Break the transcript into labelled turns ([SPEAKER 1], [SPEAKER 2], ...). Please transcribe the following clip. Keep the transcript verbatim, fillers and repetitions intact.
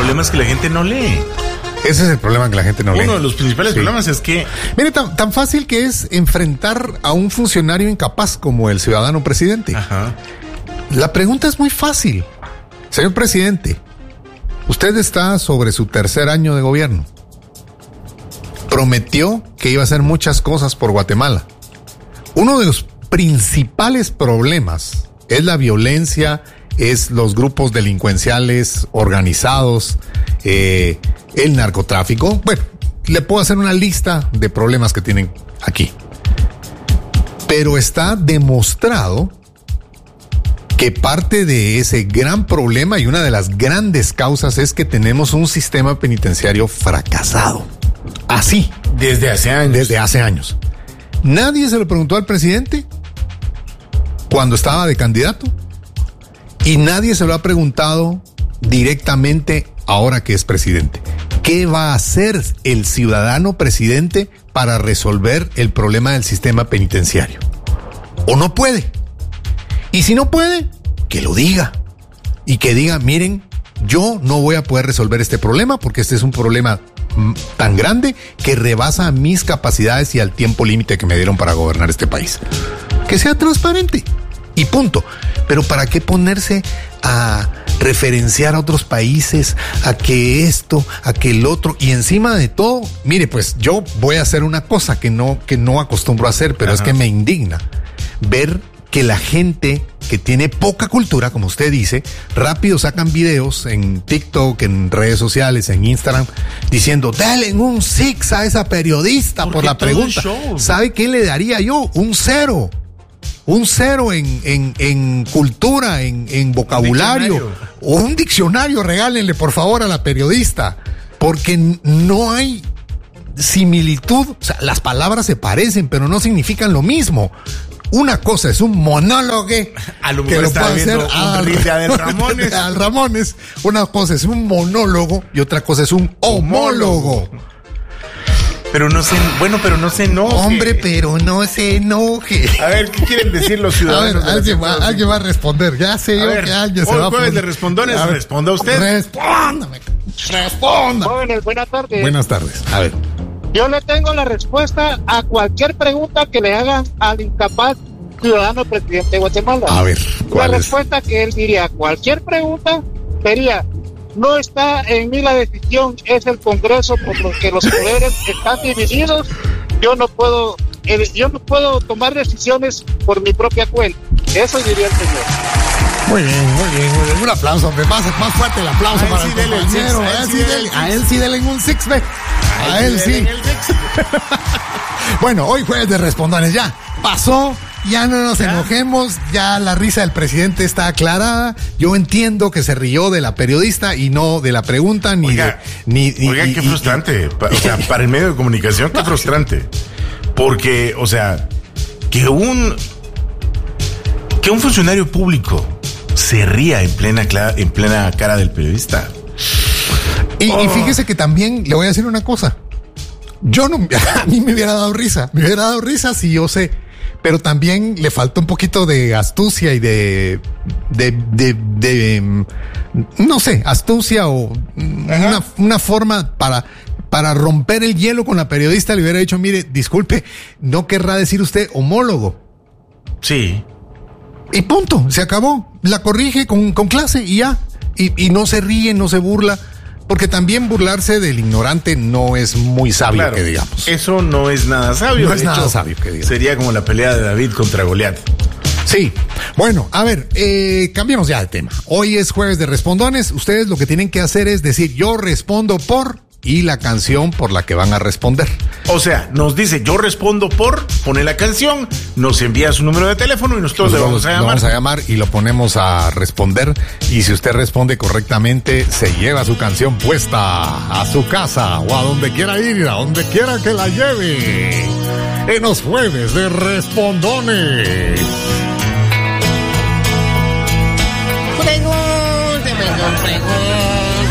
[SPEAKER 1] problema es que la gente no lee.
[SPEAKER 2] Ese es el problema, que la gente no lee.
[SPEAKER 1] Uno de los principales sí. problemas es que...
[SPEAKER 2] Mire, tan, tan fácil que es enfrentar a un funcionario incapaz como el ciudadano presidente.
[SPEAKER 1] Ajá.
[SPEAKER 2] La pregunta es muy fácil. Señor presidente, usted está sobre su tercer año de gobierno. Prometió que iba a hacer muchas cosas por Guatemala. Uno de los principales problemas es la violencia, es los grupos delincuenciales organizados, eh, el narcotráfico. Bueno, le puedo hacer una lista de problemas que tienen aquí. Pero está demostrado que parte de ese gran problema y una de las grandes causas es que tenemos un sistema penitenciario fracasado. Así.
[SPEAKER 1] Desde hace años.
[SPEAKER 2] Desde hace años. Nadie se lo preguntó al presidente cuando estaba de candidato y nadie se lo ha preguntado directamente ahora que es presidente. ¿Qué va a hacer el ciudadano presidente para resolver el problema del sistema penitenciario? ¿O no puede? Y si no puede, que lo diga. Y que diga, miren, yo no voy a poder resolver este problema porque este es un problema tan grande que rebasa mis capacidades y al tiempo límite que me dieron para gobernar este país. Que sea transparente y punto. Pero ¿para qué ponerse a referenciar a otros países, a que esto, a que el otro, y encima de todo, mire, pues yo voy a hacer una cosa que no, que no acostumbro a hacer, pero Ajá. es que me indigna ver que la gente que tiene poca cultura, como usted dice, rápido sacan videos en TikTok, en redes sociales, en Instagram, diciendo, dale un six a esa periodista por la pregunta. ¿Sabe qué le daría yo? Un cero. Un cero en, en, en cultura, en, en vocabulario. Un diccionario. O un diccionario, regálenle por favor a la periodista. Porque no hay similitud. O sea, las palabras se parecen, pero no significan lo mismo. Una cosa es un monólogo
[SPEAKER 1] a lo que lo puede hacer al Ramones.
[SPEAKER 2] al Ramones. Una cosa es un monólogo y otra cosa es un homólogo.
[SPEAKER 1] Pero no se, bueno, pero no se enoje.
[SPEAKER 2] Hombre, pero no se enoje.
[SPEAKER 1] A ver, ¿qué quieren decir los ciudadanos?
[SPEAKER 2] A ver, alguien va, alguien va a responder. Ya sé yo que alguien se va a
[SPEAKER 1] poner. Jueves de respondones, a ver, responda usted.
[SPEAKER 2] Respóndame. Responda.
[SPEAKER 3] Jóvenes, buenas tardes.
[SPEAKER 2] Buenas tardes. A ver.
[SPEAKER 3] Yo le tengo la respuesta a cualquier pregunta que le hagan al incapaz ciudadano presidente de Guatemala.
[SPEAKER 2] A ver, ¿cuál
[SPEAKER 3] la
[SPEAKER 2] es?
[SPEAKER 3] respuesta que él diría a cualquier pregunta sería: no está en mí la decisión, es el Congreso, por lo que los poderes están divididos. Yo no puedo, eh, yo no puedo tomar decisiones por mi propia cuenta. Eso diría el señor.
[SPEAKER 2] Muy bien, muy bien, muy bien. Un aplauso, hombre. Más, más fuerte el aplauso para el compañero. A él sí dele, a él sí dele un six pack. A él sí. Bueno, hoy jueves de respondones, ya pasó. Ya no nos ¿Ya? enojemos, ya la risa del presidente está aclarada. Yo entiendo que se rió de la periodista y no de la pregunta ni
[SPEAKER 1] oiga,
[SPEAKER 2] de, ni, ni
[SPEAKER 1] Oiga,
[SPEAKER 2] y,
[SPEAKER 1] qué
[SPEAKER 2] y,
[SPEAKER 1] frustrante. Y, o sea, para el medio de comunicación, qué frustrante. Porque, o sea, que un que un funcionario público se ría en plena en plena cara del periodista.
[SPEAKER 2] Y, oh. y fíjese que también le voy a decir una cosa. Yo no, a mí me hubiera dado risa, me hubiera dado risa si yo sé. Pero también le falta un poquito de astucia y de, de, de, de no sé, astucia o una, una forma para, para romper el hielo con la periodista. Le hubiera dicho, mire, disculpe, no querrá decir usted homólogo.
[SPEAKER 1] Sí.
[SPEAKER 2] Y punto, se acabó. La corrige con, con clase y ya. Y, y no se ríe, no se burla. Porque también burlarse del ignorante no es muy sabio, claro, que digamos.
[SPEAKER 1] Eso no es nada sabio.
[SPEAKER 2] No es
[SPEAKER 1] de
[SPEAKER 2] nada
[SPEAKER 1] hecho,
[SPEAKER 2] sabio, que digamos.
[SPEAKER 1] Sería como la pelea de David contra Goliat.
[SPEAKER 2] Sí. Bueno, a ver, eh, cambiemos ya de tema. Hoy es jueves de respondones. Ustedes lo que tienen que hacer es decir, yo respondo por... y la canción por la que van a responder.
[SPEAKER 1] O sea, nos dice, yo respondo por, pone la canción, nos envía su número de teléfono y nosotros, nosotros le vamos a llamar.
[SPEAKER 2] vamos a llamar y lo ponemos a responder. Y si usted responde correctamente, se lleva su canción puesta a su casa o a donde quiera ir, a donde quiera que la lleve. En los jueves de respondones.
[SPEAKER 4] Pregúnteme, don Pregúnteme.